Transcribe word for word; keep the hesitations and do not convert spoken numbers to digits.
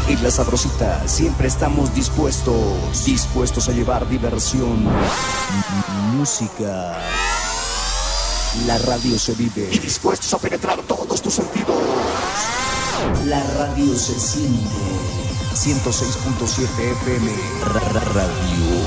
En La Sabrosita siempre estamos dispuestos, dispuestos a llevar diversión, música. La radio se vive y dispuestos a penetrar todos tus sentidos. La radio se siente. ciento seis punto siete F M. Radio